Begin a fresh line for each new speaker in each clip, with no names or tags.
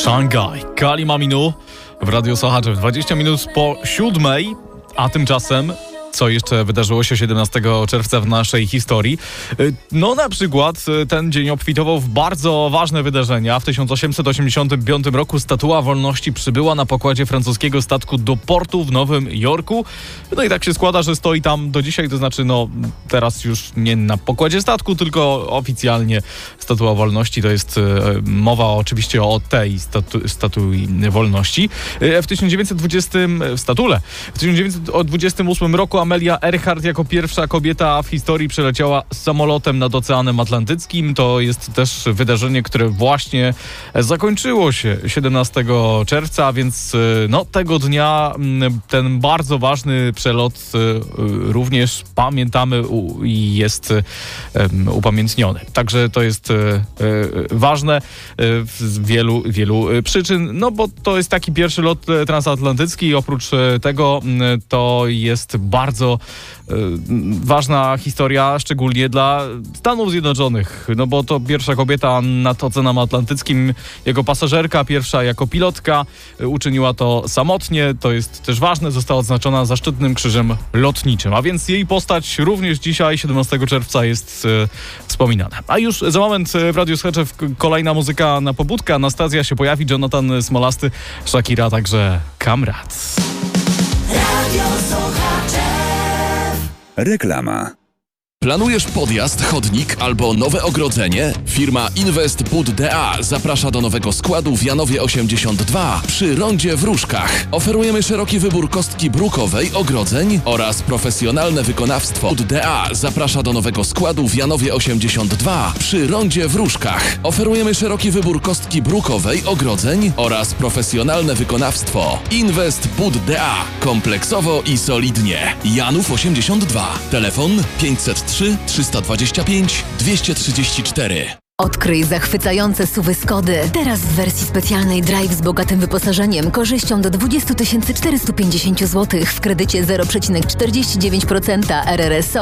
Szangaj, Kali Maminu w Radio Sochaczew. 20 minut po 7, a tymczasem co jeszcze wydarzyło się 17 czerwca w naszej historii? No na przykład ten dzień obfitował w bardzo ważne wydarzenia. W 1885 roku Statua Wolności przybyła na pokładzie francuskiego statku do portu w Nowym Jorku. No i tak się składa, że stoi tam do dzisiaj, to znaczy teraz już nie na pokładzie statku, tylko oficjalnie Statua Wolności. To jest mowa oczywiście o tej Statui Wolności. W 1928 roku Amelia Earhart jako pierwsza kobieta w historii przeleciała samolotem nad Oceanem Atlantyckim. To jest też wydarzenie, które właśnie zakończyło się 17 czerwca, więc tego dnia ten bardzo ważny przelot również pamiętamy i jest upamiętniony. Także to jest ważne z wielu przyczyn, bo to jest taki pierwszy lot transatlantycki i oprócz tego to jest bardzo ważna historia, szczególnie dla Stanów Zjednoczonych, bo to pierwsza kobieta nad Oceanem Atlantyckim jako pasażerka, pierwsza jako pilotka, uczyniła to samotnie, to jest też ważne, została odznaczona zaszczytnym krzyżem lotniczym, a więc jej postać również dzisiaj, 17 czerwca jest wspominana. A już za moment w Radiu Sochaczew kolejna muzyka na pobudkę, Anastazja się pojawi, Jonathan Smolasty, Shakira, także Kamrat.
Radio Sochaczew.
Reklama.
Planujesz podjazd, chodnik albo nowe ogrodzenie? Firma Invest Bud DA zaprasza do nowego składu w Janowie 82 przy rondzie w Różkach. Oferujemy szeroki wybór kostki brukowej, ogrodzeń oraz profesjonalne wykonawstwo. Bud DA zaprasza do nowego składu w Janowie 82 przy rondzie w Różkach. Oferujemy szeroki wybór kostki brukowej, ogrodzeń oraz profesjonalne wykonawstwo. Invest Bud DA. Kompleksowo i solidnie. Janów 82. Telefon 503 325 234.
Odkryj zachwycające SUV-y Skody. Teraz w wersji specjalnej Drive z bogatym wyposażeniem, korzyścią do 20 450 zł w kredycie 0,49%, RRSO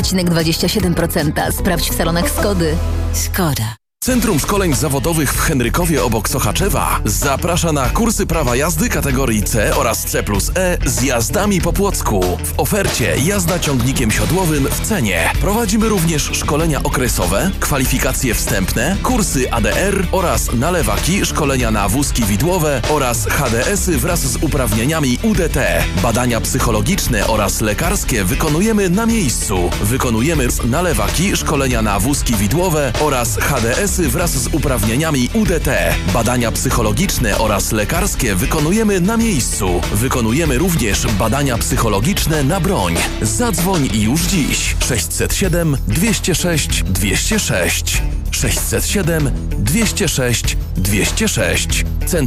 3,27%. Sprawdź w salonach Skody. Skoda.
Centrum Szkoleń Zawodowych w Henrykowie obok Sochaczewa zaprasza na kursy prawa jazdy kategorii C oraz C+E z jazdami po Płocku. W ofercie jazda ciągnikiem siodłowym w cenie. Prowadzimy również szkolenia okresowe, kwalifikacje wstępne, kursy ADR oraz na lewaki szkolenia na wózki widłowe oraz HDS-y wraz z uprawnieniami UDT. Badania psychologiczne oraz lekarskie wykonujemy na miejscu. Wykonujemy na lewaki szkolenia na wózki widłowe oraz HDS wraz z uprawnieniami UDT. Badania psychologiczne oraz lekarskie wykonujemy na miejscu. Wykonujemy również badania psychologiczne na broń. Zadzwoń już dziś. 607 206 206. 607 206 206.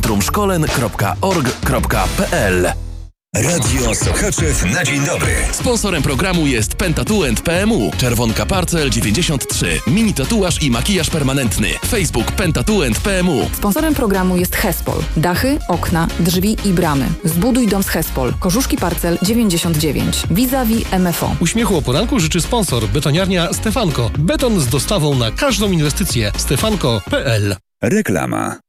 centrumszkolen.org.pl.
Radio Sochaczew na dzień dobry.
Sponsorem programu jest Pentatu PMU. Czerwonka Parcel 93. Mini tatuaż i makijaż permanentny. Facebook Pentatu PMU.
Sponsorem programu jest Hespol. Dachy, okna, drzwi i bramy. Zbuduj dom z Hespol. Korzuszki Parcel 99. Vis-a-vis MFO.
Uśmiechu o poranku życzy sponsor. Betoniarnia Stefanko. Beton z dostawą na każdą inwestycję. Stefanko.pl.
Reklama.